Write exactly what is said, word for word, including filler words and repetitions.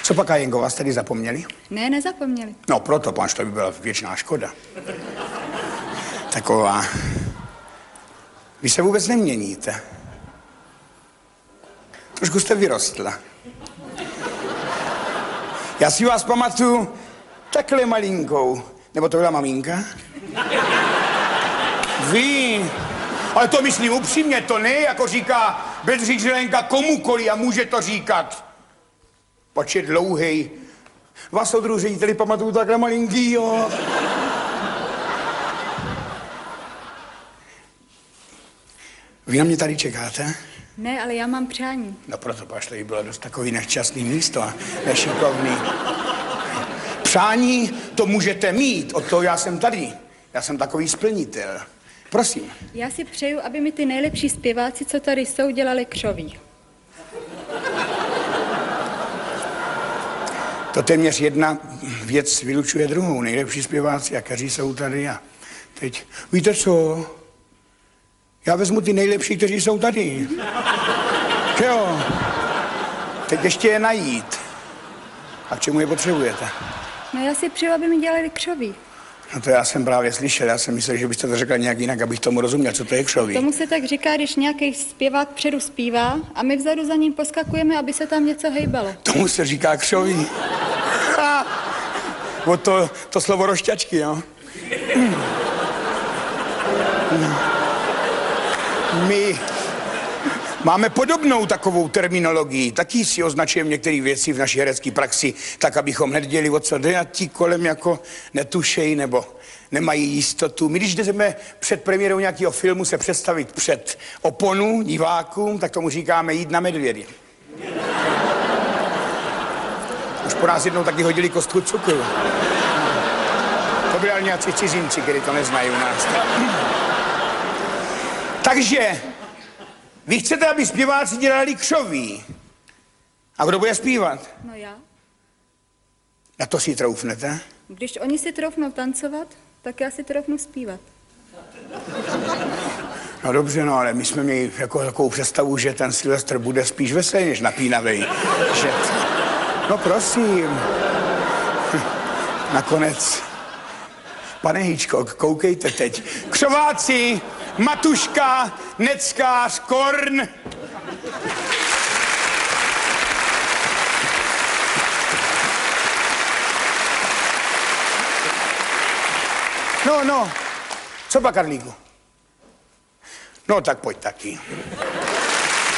Co pak, Jenko, vás tady zapomněli? Ne, nezapomněli. No proto, panž, to by byla věčná škoda. Taková. Vy se vůbec neměníte. Trošku jste vyrostla. Já si vás pamatuju takhle malinkou. Nebo to byla maminka? Vy. Ale to myslím upřímně, to ne, jako říká Bedřich Zelenka komukoli a může to říkat. Počet dlouhej. Vás, soudruhu řediteli, pamatuju takhle malinký, jo. Vy na mě tady čekáte? Ne, ale já mám přání. No proto, pač, to by bylo dost takový nešťastný místo a nešikovný. Přání to můžete mít, od toho já jsem tady. Já jsem takový splnitel. Prosím. Já si přeju, aby mi ty nejlepší zpěváci, co tady jsou, dělali křoví. To téměř jedna věc vylučuje druhou. Nejlepší zpěváci, jakeří jsou tady a teď, víte co? Já vezmu ty nejlepší, kteří jsou tady. Že jo? Teď ještě je najít. A k čemu je potřebujete? No já si přeju, aby mi dělali křoví. No to já jsem právě slyšel, já jsem myslel, že byste to řekla nějak jinak, abych tomu rozuměl, co to je křoví. Tomu se tak říká, když nějaký zpěvák předu zpívá a my vzadu za ním poskakujeme, aby se tam něco hejbalo. Tomu se říká křoví. Ha! O to, to slovo rošťačky, jo? My máme podobnou takovou terminologii. Taky si označujeme některé věci v naší herecké praxi, tak abychom nevěděli, o co jde, a ti kolem jako netušejí nebo nemají jistotu. My, když jdeme před premiérou nějakého filmu se představit před oponu divákům, tak tomu říkáme jít na medvědy. Už po nás jednou taky hodili kostku cukru. To byli ale nějací cizinci, kteří to neznají u nás. Takže vy chcete, aby zpěváci dělali křoví. A kdo bude zpívat? No já. Na to si troufnete? Když oni si troufnou tancovat, tak já si troufnu zpívat. No dobře, no, ale my jsme měli jako takovou představu, že ten Silvestr bude spíš veselý, než napínavý. Že... No prosím. Nakonec. Pane Hýčko, koukejte teď. Křováci, Matuška, Neckář, Korn. No, no. Co pak, Karlíku? No, tak pojď taky.